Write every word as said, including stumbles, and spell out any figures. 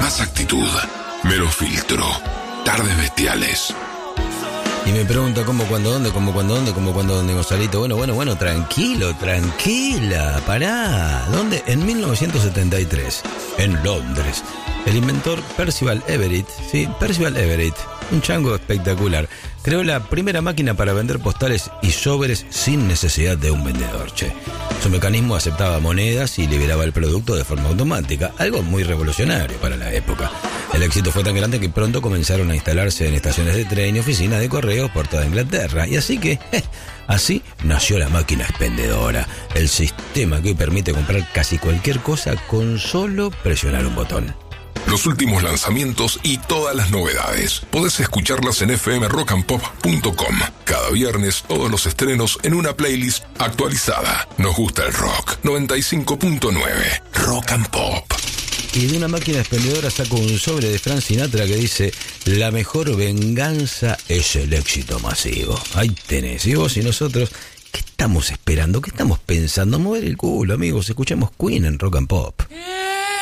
Más actitud, menos filtro. Tardes bestiales. Y me pregunta cómo, cuándo, dónde, cómo, cuándo, dónde, cómo, cuándo, dónde, Gonzalito. Bueno, bueno, bueno, tranquilo, tranquila, pará. ¿Dónde? En mil novecientos setenta y tres, en Londres. El inventor Percival Everett, sí, Percival Everett, un chango espectacular, creó la primera máquina para vender postales y sobres sin necesidad de un vendedor, che. Su mecanismo aceptaba monedas y liberaba el producto de forma automática, algo muy revolucionario para la época. El éxito fue tan grande que pronto comenzaron a instalarse en estaciones de tren y oficinas de correos por toda Inglaterra. Y así que, eh, así nació la máquina expendedora, el sistema que hoy permite comprar casi cualquier cosa con solo presionar un botón. Los últimos lanzamientos y todas las novedades. Podés escucharlas en f m rock and pop punto com. Cada viernes todos los estrenos en una playlist actualizada. Nos gusta el rock. noventa y cinco punto nueve. Rock and Pop. Y de una máquina expendedora saco un sobre de Frank Sinatra que dice: la mejor venganza es el éxito masivo. Ahí tenés. Y vos y nosotros, ¿qué estamos esperando? ¿Qué estamos pensando? Mover el culo, amigos. Escuchamos Queen en Rock and Pop.